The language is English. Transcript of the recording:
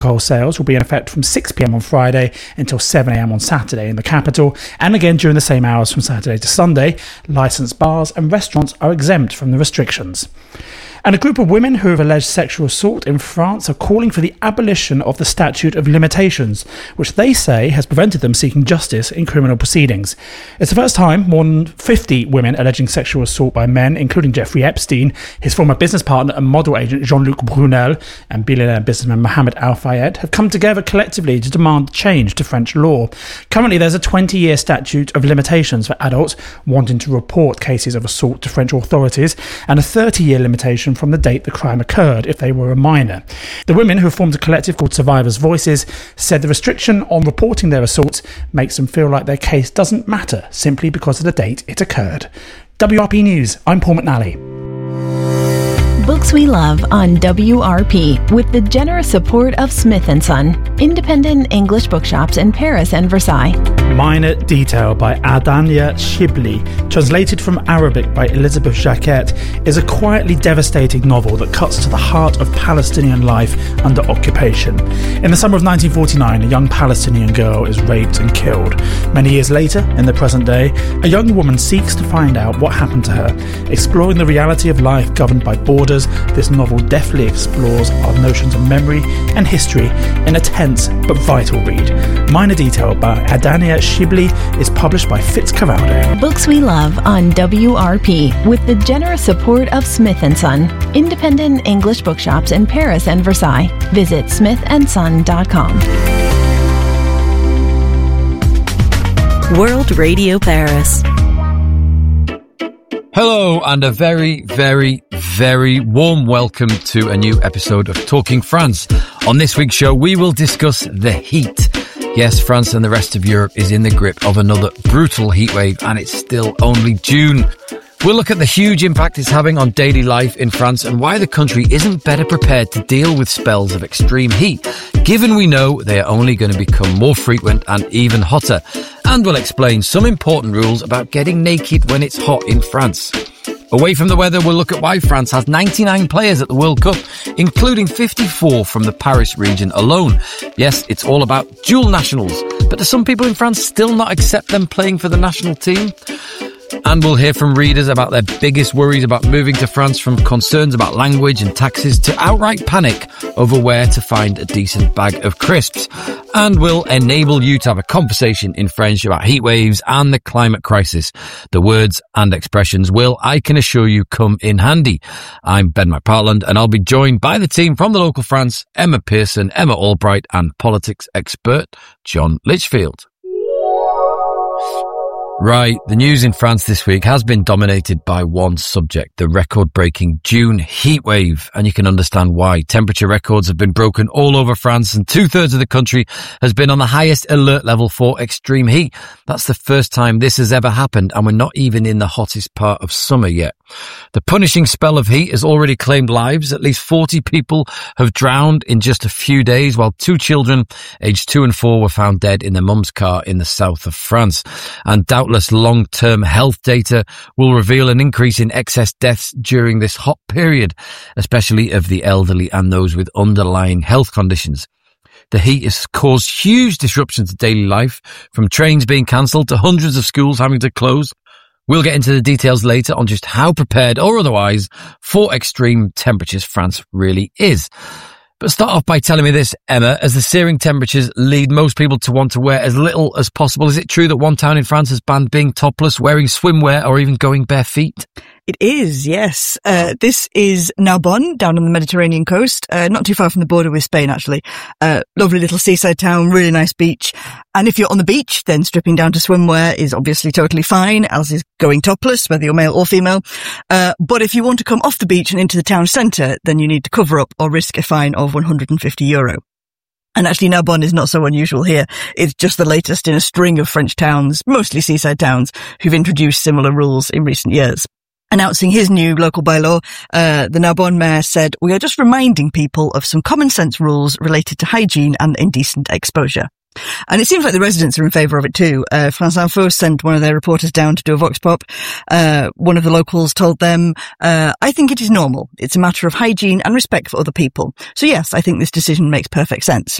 Alcohol sales will be in effect from 6 p.m. on Friday until 7 a.m. on Saturday in the capital, and again during the same hours from Saturday to Sunday. Licensed bars and restaurants are exempt from the restrictions. And a group of women who have alleged sexual assault in France are calling for the abolition of the statute of limitations, which they say has prevented them seeking justice in criminal proceedings. It's the first time more than 50 women alleging sexual assault by men, including Jeffrey Epstein, his former business partner and model agent Jean-Luc Brunel, and billionaire businessman Mohamed Al Fayed, have come together collectively to demand change to French law. Currently, there's a 20-year statute of limitations for adults wanting to report cases of assault to French authorities, and a 30-year limitation from the date the crime occurred if they were a minor. The women, who formed a collective called Survivors' Voices, said the restriction on reporting their assaults makes them feel like their case doesn't matter simply because of the date it occurred. WRP News, I'm Paul McNally. Books we love on WRP with the generous support of Smith & Son, independent English bookshops in Paris and Versailles. Minor Detail by Adania Shibli, translated from Arabic by Elizabeth Jacquet, is a quietly devastating novel that cuts to the heart of Palestinian life under occupation. In the summer of 1949, a young Palestinian girl is raped and killed. Many years later, in the present day, a young woman seeks to find out what happened to her. Exploring the reality of life governed by borders, this novel deftly explores our notions of memory and history in a tense but vital read. Minor Detail by Adania Shibli is published by Fitzcarraldo. Books we love on WRP with the generous support of Smith & Son, independent English bookshops in Paris and Versailles. Visit smithandson.com. World Radio Paris. Hello, and a very, very, very warm welcome to a new episode of Talking France. On this week's show, we will discuss the heat. Yes, France and the rest of Europe is in the grip of another brutal heatwave, and it's still only June. We'll look at the huge impact it's having on daily life in France and why the country isn't better prepared to deal with spells of extreme heat, given we know they are only going to become more frequent and even hotter. And we'll explain some important rules about getting naked when it's hot in France. Away from the weather, we'll look at why France has 99 players at the World Cup, including 54 from the Paris region alone. Yes, it's all about dual nationals, but do some people in France still not accept them playing for the national team? And we'll hear from readers about their biggest worries about moving to France, from concerns about language and taxes to outright panic over where to find a decent bag of crisps. And we'll enable you to have a conversation in French about heat waves and the climate crisis. The words and expressions will, I can assure you, come in handy. I'm Ben McPartland, and I'll be joined by the team from the local France, Emma Pearson, Emma Albright, and politics expert John Litchfield. Right, the news in France this week has been dominated by one subject, the record-breaking June heatwave, and you can understand why. Temperature records have been broken all over France, and 2/3 of the country has been on the highest alert level for extreme heat. That's the first time this has ever happened, and we're not even in the hottest part of summer yet. The punishing spell of heat has already claimed lives. At least 40 people have drowned in just a few days, while 2 children, aged 2 and 4, were found dead in their mum's car in the south of France. And doubtless long-term health data will reveal an increase in excess deaths during this hot period, especially of the elderly and those with underlying health conditions. The heat has caused huge disruption to daily life, from trains being cancelled to hundreds of schools having to close. We'll get into the details later on just how prepared or otherwise for extreme temperatures France really is. But start off by telling me this, Emma, as the searing temperatures lead most people to want to wear as little as possible. Is it true that one town in France has banned being topless, wearing swimwear, or even going bare feet? It is, yes. This is Narbonne, down on the Mediterranean coast, not too far from the border with Spain, actually. Lovely little seaside town, really nice beach. And if you're on the beach, then stripping down to swimwear is obviously totally fine, as is going topless, whether you're male or female. But if you want to come off the beach and into the town centre, then you need to cover up or risk a fine of €150. And actually Narbonne is not so unusual here. It's just the latest in a string of French towns, mostly seaside towns, who've introduced similar rules in recent years. Announcing his new local bylaw, the Narbonne mayor said, "We are just reminding people of some common sense rules related to hygiene and indecent exposure." And it seems like the residents are in favour of it too. France Info sent one of their reporters down to do a vox pop. One of the locals told them, I think it is normal. It's a matter of hygiene and respect for other people. So yes, I think this decision makes perfect sense.